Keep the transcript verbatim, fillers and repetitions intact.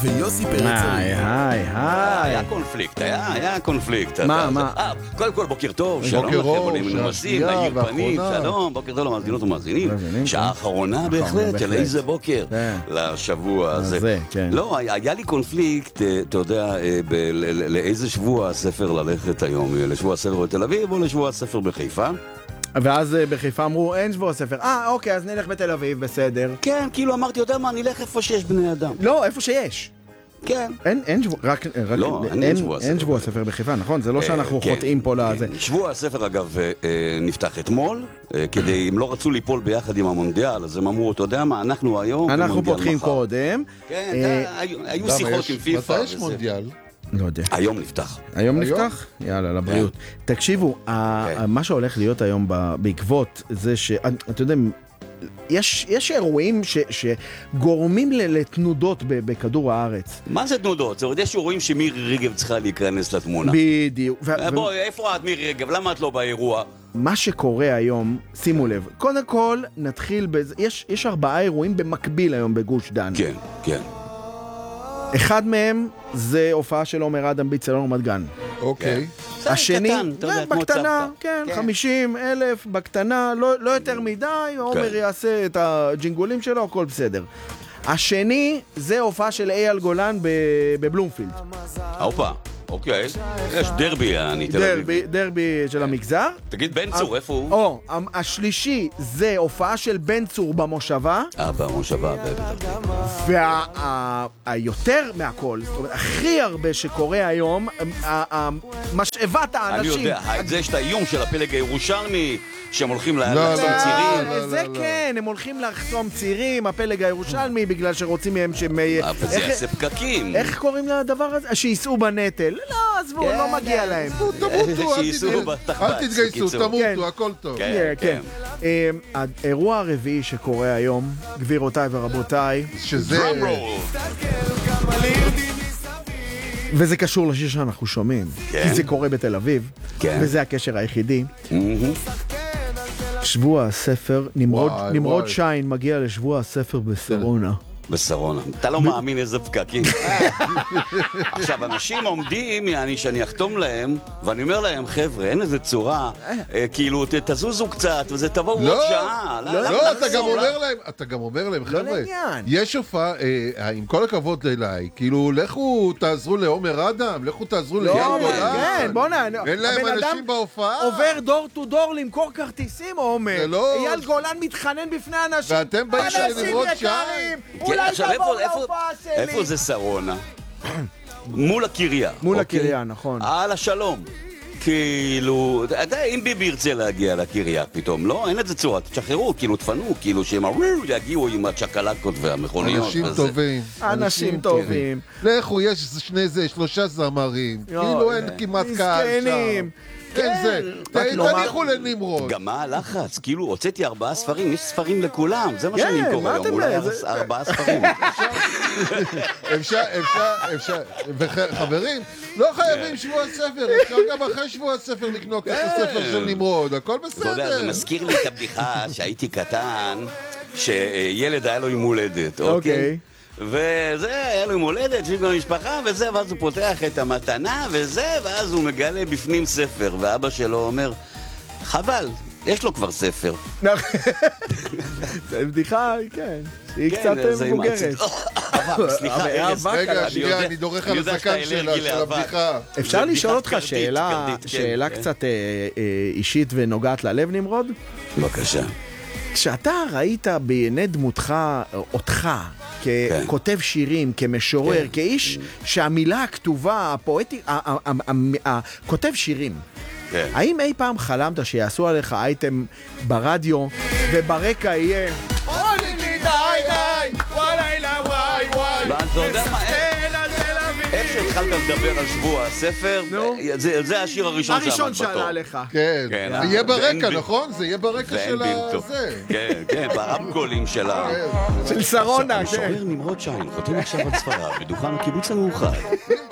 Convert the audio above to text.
ויוסי פרץ. היי, היי, היי. היה קונפליקט, היה, היה קונפליקט. מה, מה? קודם כל, בוקר טוב, שלום לכם, בונים מנומסים, נעיר פנים, שלום, בוקר טוב למאזינות ומאזינים. שעה האחרונה בהחלט, של איזה בוקר לשבוע הזה. לא, היה לי קונפליקט, אתה יודע, לאיזה שבוע הספר ללכת היום, לשבוע הספר בתל אביב או לשבוע הספר בחיפה. ואז בחיפה אמרו, אין שבוע הספר. אה, אוקיי, אז נלך בתל אביב, בסדר. כן, כאילו אמרתי, יודע מה, נלך איפה שיש בני אדם. לא, איפה שיש. כן. אין, אין שבוע, רק, רק, לא, אין, אין שבוע הספר. אין שבוע הספר בחיפה, נכון? זה לא שאנחנו כן, חוטאים פה לזה. כן. שבוע הספר, אגב, נפתח אתמול, כדי, אם לא רצו ליפול ביחד עם המונדיאל, אז הם אמרו, אתה יודע מה, אנחנו היום... אנחנו פותחים קודם. כן, היו שיחות עם פיפה. מתי יש מונדיאל? לא יודע. היום נפתח. היום נפתח? יאללה, לבריאות. תקשיבו, מה שהולך להיות היום בעקבות זה ש... אתה יודע, יש, יש אירועים ש, שגורמים לתנודות בכדור הארץ. מה זה תנודות? זאת אומרת, יש אירועים שמירי רגב צריכה להיכנס לתמונה. בדיוק. ו- בואי, איפה את מירי רגב? למה את לא באירוע? מה שקורה היום, שימו לב, קודם כל נתחיל בזה, יש, יש ארבעה אירועים במקביל היום בגוש דן. כן, כן. אחד מהם זה הופעה של עומר אדם באצטדיון רמת גן. אוקיי. השני, בקטנה, כן, חמישים אלף, בקטנה, לא יותר מדי, עומר יעשה את הג'ינגולים שלו, הכל בסדר. השני זה הופעה של אייל גולן בבלומפילד. הופה, אוקיי. יש דרבי, אני תל אביב. דרבי של המגזר. תגיד, בן צור, איפה הוא? או, השלישי זה הופעה של בן צור במושבה. אה, במושבה, בבית. והיותר מהכל, זאת אומרת, הכי הרבה שקורה היום, משאבת האנשים. אני יודע, זה יש את האיום של הפלג הירושלמי, שהם הולכים לחסום צירים. זה כן, הם הולכים לחסום צירים, הפלג הירושלמי, בגלל שרוצים מהם שהם... וזה יעשה פקקים. איך קוראים לדבר הזה? שיסעו בנטל. לא, עזבו, לא מגיע להם. תמותו, אל תתגייסו, תמותו, הכל טוב. כן, כן. האירוע הרביעי שקורה היום, גבירותיי ורבותיי, שזה... וזה קשור לשיר שאנחנו שומעים, כי זה קורה בתל אביב, וזה הקשר היחידי. שבוע הספר, נמרוד שיין מגיע לשבוע הספר בסרונה. בסרונה. אתה לא מאמין איזה פקקים. עכשיו, אנשים עומדים, יעני, שאני אחתום להם, ואני אומר להם, חבר'ה, אין איזה צורה, כאילו, תזוזו קצת, וזה תבואו עוד שעה. לא, אתה גם אומר להם, אתה גם אומר להם, חבר'ה, יש הופעה, עם כל הכבוד אליי, כאילו, לכו תעזרו לעומר אדם, לכו תעזרו לאייל גולן. כן, בוא נע... אין להם אנשים בהופעה. עובר דור טו דור למכור כרטיסים, עומר. אייל גולן מתחנן בפני אנשים. ואתם באים שנמרוד שיין. עכשיו, איפה זה שרונה? מול הקריה. מול הקריה, נכון. על השלום. כאילו, אתה יודע, אם ביבי ירצה להגיע לקריה פתאום, לא, אין את זה צורה, תשחררו, כאילו, תפנו, כאילו, שהם יגיעו עם הצ'קלקות והמכוניות. אנשים טובים. אנשים טובים. לכו, יש שני זה, שלושה זמרים. כאילו, אין כמעט קהל שם. כן, זה, תניחו לנמרוד. גם מה הלחץ? כאילו, הוצאתי ארבעה ספרים, יש ספרים לכולם, זה מה שאני קורא היום, אולי ארבעה ספרים. אפשר, אפשר, אפשר, וחברים, לא חייבים שבוע ספר, אפשר גם אחרי שבוע ספר לקנות את הספר של נמרוד, הכל בסדר. אתה יודע, זה מזכיר לי את הבדיחה שהייתי קטן, שילד היה לו עם הולדת, אוקיי? וזה, היה לו עם הולדת, שיש לו משפחה, וזה, ואז הוא פותח את המתנה, וזה, ואז הוא מגלה בפנים ספר, ואבא שלו אומר, חבל, יש לו כבר ספר. זה בדיחה, כן, היא קצת מבוגרת. סליחה, רגע, שנייה, אני דורך על הזקן שלה, של הבדיחה. אפשר לשאול אותך שאלה קצת אישית ונוגעת ללב, נמרוד? בבקשה. כשאתה ראית בעיני דמותך, אותך, ככותב שירים, כמשורר, כאיש שהמילה הכתובה, הפואטית, כותב שירים, האם אי פעם חלמת שיעשו עליך אייטם ברדיו, וברקע יהיה אולי לי די די, וואלילה וואי וואי, איך שהתחלת לדבר על שבוע הספר, זה השיר הראשון שעמד בתור. הראשון שעלה לך. כן, זה יהיה ברקע, נכון? זה יהיה ברקע של הזה. כן, כן, ברמקולים של ה... של שרונה, כן. המשורר נמרוד שיין, חותם עכשיו על ספריו, בדוכן הקיבוץ המאוחד.